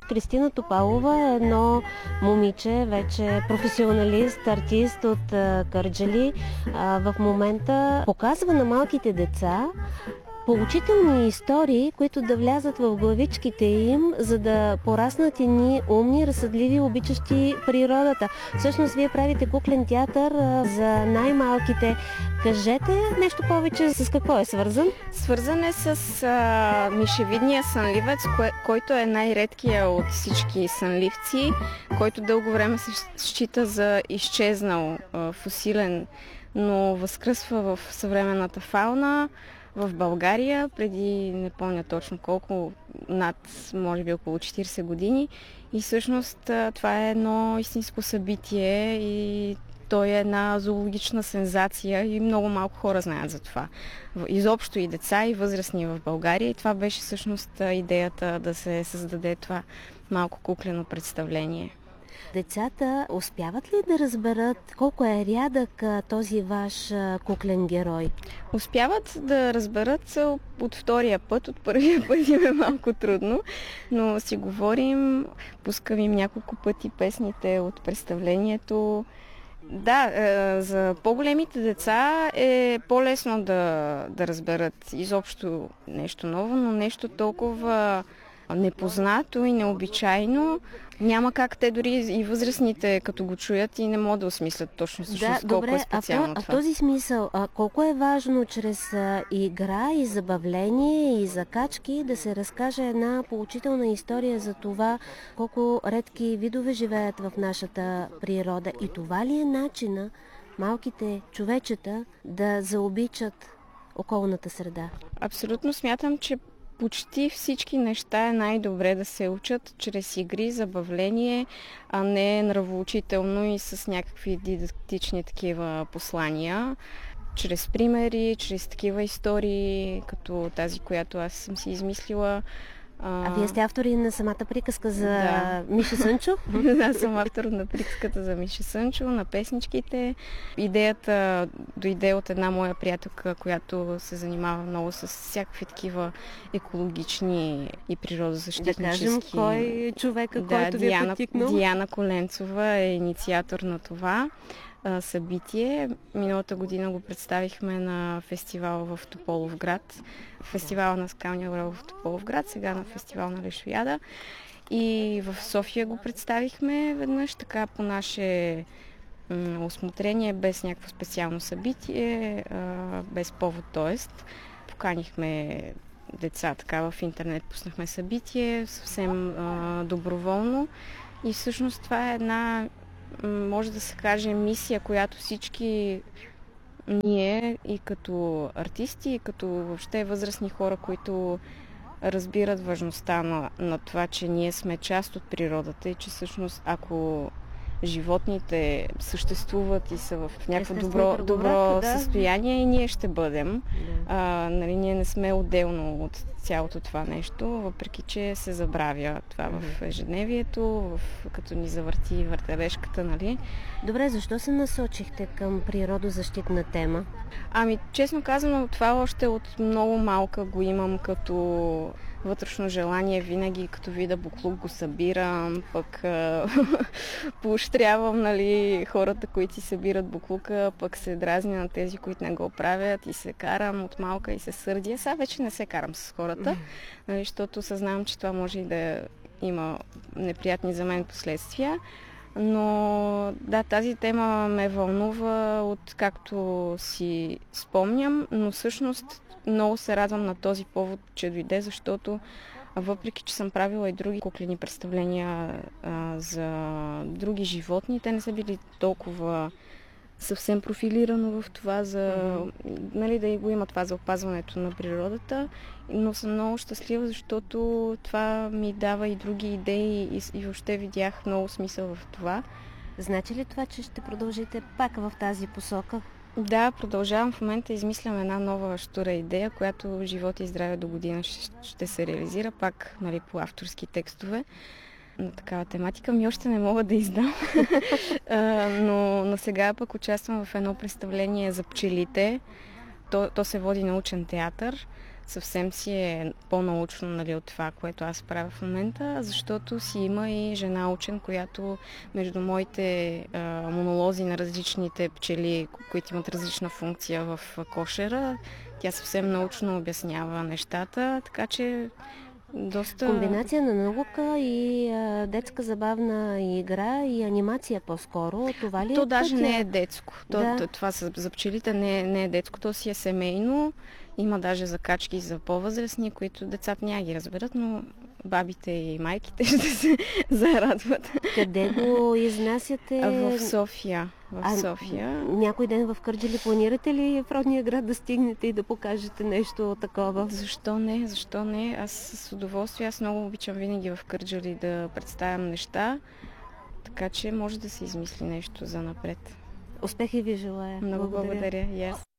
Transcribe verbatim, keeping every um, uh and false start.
Кристина Топалова е едно момиче, вече професионалист, артист от Кърджали. В момента показва на малките деца поучителни истории, които да влязат в главичките им, за да пораснат едни умни, разсъдливи, обичащи природата. Всъщност, вие правите куклен театър за най-малките. Кажете нещо повече, с какво е свързан? Свързан е с а, мишевидния сънливец, кое, който е най-редкия от всички сънливци, който дълго време се счита за изчезнал а, фосилен, но възкръсва в съвременната фауна в България преди, не помня точно колко, над, може би около четирийсет години. И всъщност това е едно истинско събитие и той е една зоологична сензация и много малко хора знаят за това. Изобщо и деца, и възрастни в България. И това беше всъщност идеята да се създаде това малко куклено представление. Децата успяват ли да разберат колко е рядък този ваш куклен герой? Успяват да разберат от втория път, от първия път им е малко трудно, но си говорим, пускам им няколко пъти песните от представлението. Да, за по-големите деца е по-лесно да, да разберат изобщо нещо ново, но нещо толкова непознато и необичайно. Няма как те дори и възрастните, като го чуят, и не могат да осмислят точно всъщност да, колко добре, е специално а това. А в този смисъл, а колко е важно чрез а, игра и забавление и закачки да се разкаже една поучителна история за това колко редки видове живеят в нашата природа. И това ли е начина малките човечета да заобичат околната среда? Абсолютно смятам, че почти всички неща е най-добре да се учат чрез игри, забавление, а не нравоучително и с някакви дидактични такива послания. Чрез примери, чрез такива истории, като тази, която аз съм си измислила. А, а вие сте автори на самата приказка за да. Мишо Сънчо? Аз съм автор на приказката за Мишо Сънчо, на песничките. Идеята дойде от една моя приятелка, която се занимава много с всякакви такива екологични и природозащитнически. Да кажем, кой е човека, да, който ви е потикнал? Диана Коленцова е инициатор на това събитие. Миналата година го представихме на фестивал в Тополовград. Фестивала на скалния орел в Тополовград, сега на фестивал на Лешояда. И в София го представихме веднъж така по наше м- осмотрение, без някакво специално събитие, а, без повод, т.е. поканихме деца така в интернет, пуснахме събитие съвсем а, доброволно и всъщност това е една, може да се каже, мисия, която всички ние и като артисти, и като въобще възрастни хора, които разбират важността на, на това, че ние сме част от природата и че всъщност ако животните съществуват и са в някакво добро, добро да. състояние, и ние ще бъдем. Да. А, нали, ние не сме отделно от цялото това нещо, въпреки че се забравя това mm-hmm. в ежедневието, в, като ни завърти въртележката, нали? Добре, защо се насочихте към природозащитна тема? Ами, честно казано, това още от много малка го имам като вътрешно желание, винаги като видя буклук го събирам, пък поощрявам, нали, хората, които си събират буклука, пък се дразня на тези, които не го правят и се карам от малка и се сърдя. Сега вече не се карам с хората, нали, защото съзнавам, че това може и да има неприятни за мен последствия. Но да, тази тема ме вълнува от както си спомням, но всъщност много се радвам на този повод, че дойде, защото въпреки, че съм правила и други куклени представления а, за други животни, те не са били толкова съвсем профилирано в това, за, mm-hmm. нали, да го има това за опазването на природата, но съм много щастлива, защото това ми дава и други идеи и, и въобще видях много смисъл в това. Значи ли това, че ще продължите пак в тази посока? Да, продължавам. В момента измислям една нова щура идея, която живот и здраве до година ще, ще се реализира пак, нали, по авторски текстове на такава тематика. Ми още не мога да издам. но, но сега пък участвам в едно представление за пчелите. То, то се води научен театър съвсем си е по-научно, нали, от това, което аз правя в момента, защото си има и жена учен, която между моите а, монолози на различните пчели, които имат различна функция в кошера, тя съвсем научно обяснява нещата, така че доста... Комбинация на наука и а, детска забавна игра и анимация по-скоро. Това ли То е даже пътя? не е детско. То, Да. то, това за, за пчелите не, е- не е детско, то си е семейно. Има даже закачки за по-възрастни, които децата няма ги разберат, но бабите и майките ще се зарадват. Къде го изнасяте? А в София. В А, София. Някой ден в Кърджали планирате ли в родния град да стигнете и да покажете нещо такова? Защо не? Защо не? Аз с удоволствие, аз много обичам винаги в Кърджали да представям неща, така че може да се измисли нещо за напред. Успехи ви желая. Много благодаря. благодаря. И аз.